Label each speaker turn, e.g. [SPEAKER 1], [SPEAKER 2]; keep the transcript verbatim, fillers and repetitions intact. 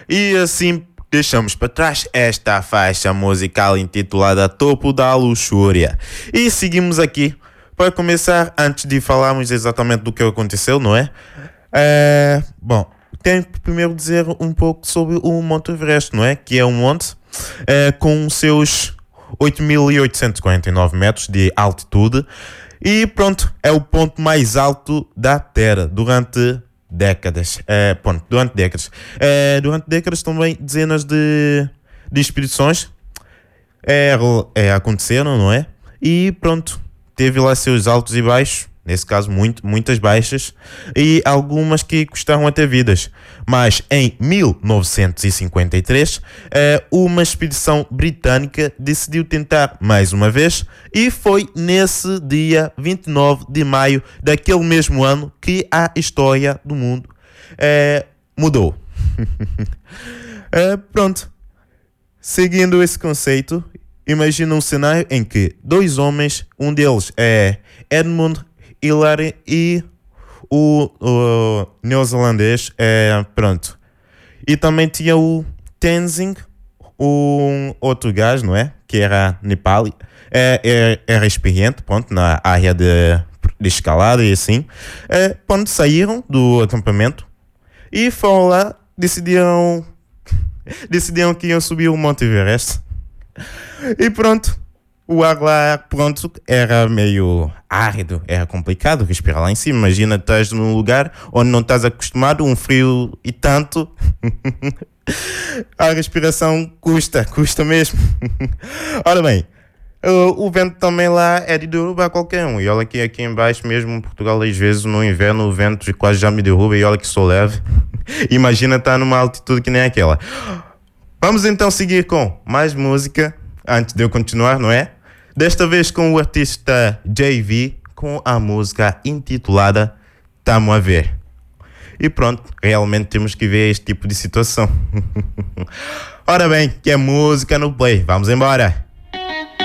[SPEAKER 1] E assim deixamos para trás esta faixa musical intitulada Topo da Luxúria. E seguimos aqui para começar, antes de falarmos exatamente do que aconteceu, não é? É bom, tenho que primeiro dizer um pouco sobre o Monte Everest, não é? Que é um monte é, com seus oito mil oitocentos e quarenta e nove metros de altitude. E pronto, é o ponto mais alto da Terra durante décadas. É, pronto, durante décadas. É, durante décadas também dezenas de, de expedições é, é, aconteceram, não é? E pronto, teve lá seus altos e baixos. Nesse caso, muito, muitas baixas e algumas que custaram até vidas. Mas em mil novecentos e cinquenta e três, eh, uma expedição britânica decidiu tentar mais uma vez e foi nesse dia vinte e nove de maio daquele mesmo ano que a história do mundo eh, mudou. eh, pronto. Seguindo esse conceito, imagina um cenário em que dois homens, um deles é Edmund Hillary e o, o neozelandês é pronto. E também tinha o Tenzing, um outro gajo, não é? Que era Nepali, é, é, era experiente, pronto, na área de, de escalada e assim. É, pronto, saíram do acampamento e foram lá, decidiram, decidiram que iam subir o Monte Everest. E pronto. O ar lá, pronto, era meio árido, era complicado respirar lá em cima. Imagina, estás num lugar onde não estás acostumado, um frio e tanto. A respiração custa, custa mesmo. Ora bem, o, o vento também lá é de derrubar qualquer um. E olha que aqui em baixo mesmo, em Portugal, às vezes no inverno o vento quase já me derruba e olha que sou leve. Imagina estar numa altitude que nem aquela. Vamos então seguir com mais música, antes de eu continuar, não é? Desta vez com o artista J V, com a música intitulada Tamo a Ver. E pronto, realmente temos que ver este tipo de situação. Ora bem, que é música no play. Vamos embora!